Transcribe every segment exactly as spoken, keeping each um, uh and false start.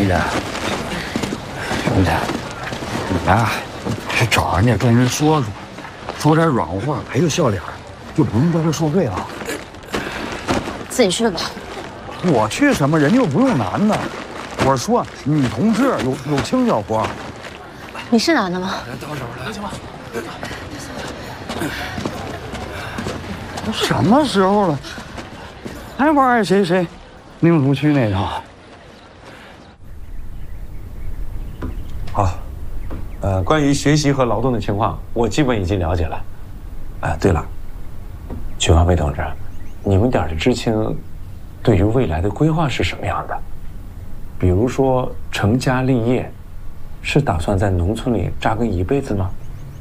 弟，兄弟，你呀，还找人家跟人说说，说点软话，赔个笑脸，就不用在这受罪了。 自己去吧。 我去什么？人家又不用男的。我说女同志有有轻小活。 你是男的吗？ 到手了，行吧？ 什么时候了，还玩爱谁谁，宁图区那套？ 好，呃，关于学习和劳动的情况，我基本已经了解了。啊，对了，曲华飞同志，你们点的知青，对于未来的规划是什么样的？比如说成家立业，是打算在农村里扎根一辈子吗？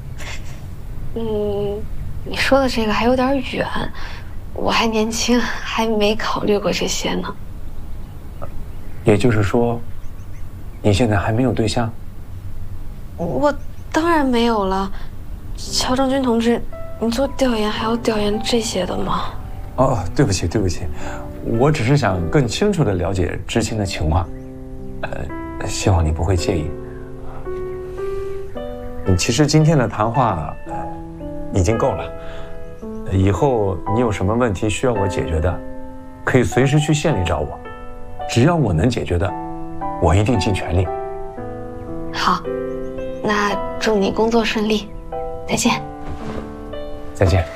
嗯，你说的这个还有点远，我还年轻，还没考虑过这些呢。 也就是说，你现在还没有对象？ 我当然没有了。乔正军同志，你做调研还要调研这些的吗？ 哦，对不起，对不起，我只是想更清楚地了解知青的情况，呃，希望你不会介意。嗯，其实今天的谈话，呃，已经够了。以后你有什么问题需要我解决的，可以随时去县里找我，只要我能解决的，我一定尽全力。 好，那祝你工作顺利，再见。 再见。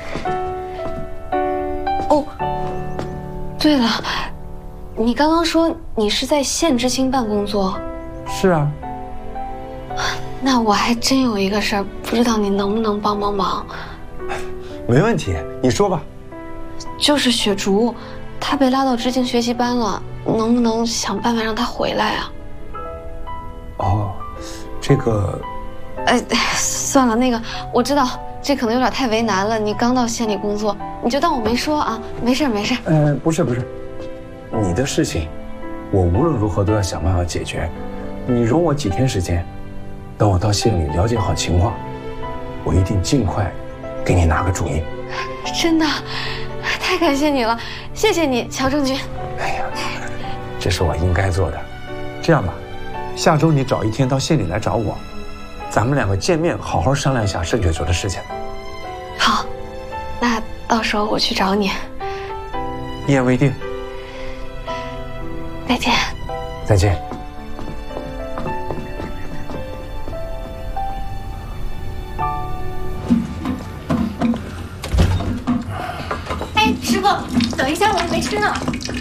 哦，对了，你刚刚说你是在县知青办工作？ 是啊。 那我还真有一个事儿，不知道你能不能帮帮忙？ 没问题，你说吧。 就是雪竹，她被拉到知青学习班了，能不能想办法让她回来啊？ 哦，这个…… 哎，算了，那个我知道这可能有点太为难了。你刚到县里工作，你就当我没说啊，没事没事。 呃，不是不是，你的事情，我无论如何都要想办法解决。你容我几天时间，等我到县里了解好情况，我一定尽快给你拿个主意。 真的，太感谢你了，谢谢你，乔正军。 哎呀，这是我应该做的。这样吧，下周你找一天到县里来找我，咱们两个见面，好好商量一下盛雪竹的事情。 好，那到时候我去找你。 一言为定。 再见。 再见。 哎，师傅，等一下，我还没吃呢。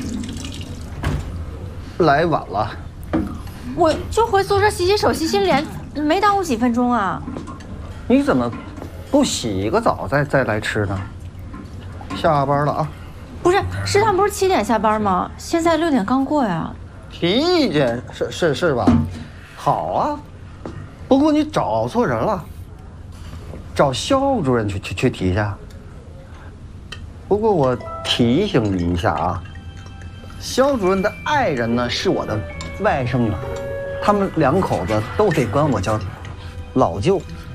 来晚了。 我就回宿舍洗洗手、洗洗脸，没耽误几分钟啊。 你怎么不洗个澡再再来吃呢？下班了啊？ 不是，食堂不是七点下班吗？现在六点刚过呀。 提意见是是是吧？好啊，不过你找错人了，找肖主任去去去提一下。不过我提醒你一下啊，肖主任的爱人呢是我的外甥女，他们两口子都得管我叫老舅。